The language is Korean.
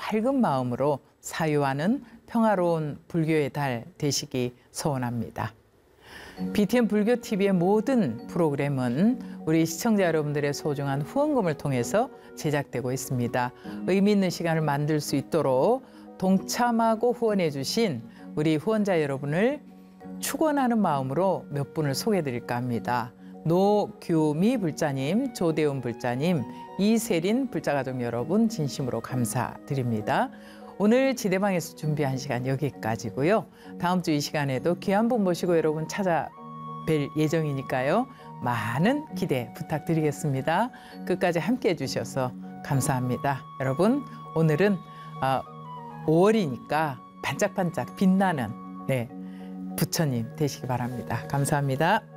밝은 마음으로 사유하는 평화로운 불교의 달 되시기 소원합니다. BTN 불교TV의 모든 프로그램은 우리 시청자 여러분들의 소중한 후원금을 통해서 제작되고 있습니다. 의미 있는 시간을 만들 수 있도록 동참하고 후원해 주신 우리 후원자 여러분을 축원하는 마음으로 몇 분을 소개해 드릴까 합니다. 노규미 불자님, 조대훈 불자님, 이세린 불자가족 여러분 진심으로 감사드립니다. 오늘 지대방에서 준비한 시간 여기까지고요. 다음 주 이 시간에도 귀한 분 모시고 여러분 찾아뵐 예정이니까요. 많은 기대 부탁드리겠습니다. 끝까지 함께해 주셔서 감사합니다. 여러분, 오늘은 5월이니까 반짝반짝 빛나는 부처님 되시기 바랍니다. 감사합니다.